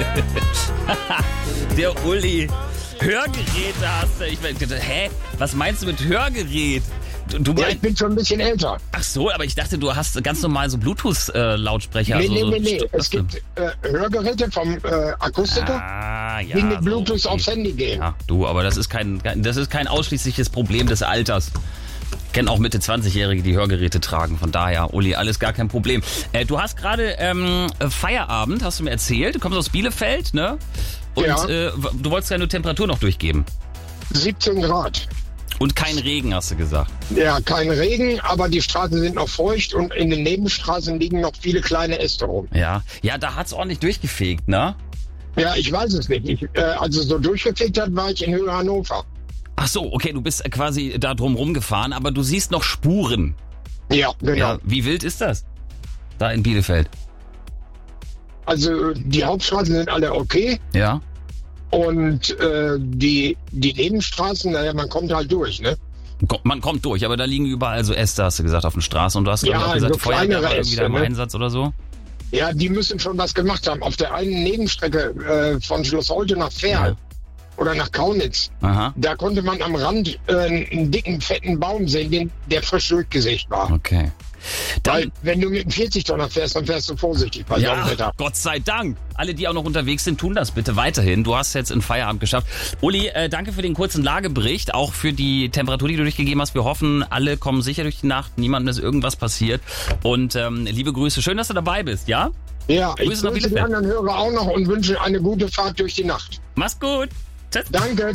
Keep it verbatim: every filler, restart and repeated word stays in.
Der Uli. Hörgeräte hast du. Ich meine, hä? Was meinst du mit Hörgerät? Du, du Ja, mein... ich bin schon ein bisschen älter. Ach so, aber ich dachte, du hast ganz normal so Bluetooth-Lautsprecher. Nee, also nee, so nee, nee. St- Es gibt äh, Hörgeräte vom äh, Akustiker, Ah, ja. die mit so, Bluetooth okay. aufs Handy gehen. Ja, du, aber das ist kein, kein, das ist kein ausschließliches Problem des Alters. Ich kenne auch Mitte zwanzig-Jährige, die Hörgeräte tragen. Von daher, Uli, alles gar kein Problem. Äh, du hast gerade ähm, Feierabend, hast du mir erzählt. Du kommst aus Bielefeld, ne? Und Ja. äh, du wolltest ja nur Temperatur noch durchgeben. siebzehn Grad. Und kein Regen, hast du gesagt. Ja, kein Regen, aber die Straßen sind noch feucht und in den Nebenstraßen liegen noch viele kleine Äste rum. Ja, ja, da hat's ordentlich durchgefegt, ne? Ja, ich weiß es nicht. Ich, äh, als es so durchgefegt hat, war ich in Höhe Hannover. Ach so, okay, du bist quasi da drum rumgefahren, aber du siehst noch Spuren. Ja, genau. Ja, wie wild ist das? Da in Bielefeld. Also die Hauptstraßen sind alle okay Ja. und äh, die, die Nebenstraßen, naja, man kommt halt durch, ne? Ko- Man kommt durch, aber da liegen überall so Äste, hast du gesagt, auf den Straßen. Und du hast glaub ich, Ja, auch gesagt, so die Feuerwehr kleinere war irgendwie da Äste, im ne? Einsatz oder so. Ja, die müssen schon was gemacht haben. Auf der einen Nebenstrecke äh, von Schloss Holte nach Ferl Ja. oder nach Kaunitz, Aha, da konnte man am Rand äh, einen dicken, fetten Baum sehen, den, der frisch durchgesägt war. okay. Weil Dann, wenn du mit einem vierzig-Tonner fährst, dann fährst du vorsichtig bei ja, Sonnenwetter. Gott sei Dank. Alle, die auch noch unterwegs sind, tun das bitte weiterhin. Du hast jetzt in Feierabend geschafft. Uli, äh, danke für den kurzen Lagebericht, auch für die Temperatur, die du durchgegeben hast. Wir hoffen, alle kommen sicher durch die Nacht, niemandem ist irgendwas passiert. Und ähm, liebe Grüße, schön, dass du dabei bist, ja? Ja, ich Grüße nach grüße die Bielefeld. anderen Hörer auch noch und wünsche eine gute Fahrt durch die Nacht. Mach's gut. Tschüss. Danke.